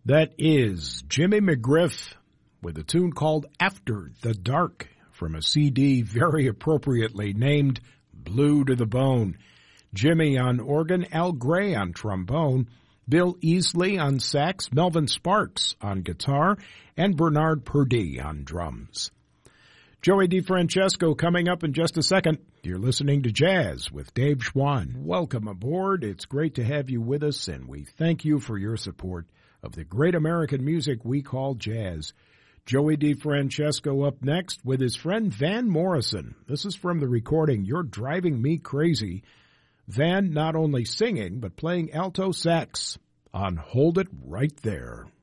That is Jimmy McGriff with a tune called After the Dark from a CD very appropriately named Blue to the Bone. Jimmy on organ, Al Gray on trombone, Bill Easley on sax, Melvin Sparks on guitar, and Bernard Purdie on drums. Joey DeFrancesco coming up in just a second. You're listening to Jazz with Dave Schwann. Welcome aboard. It's great to have you with us, and we thank you for your support of the great American music we call jazz. Joey DeFrancesco up next with his friend Van Morrison. This is from the recording You're Driving Me Crazy. Van not only singing, but playing alto sax on Hold It Right There.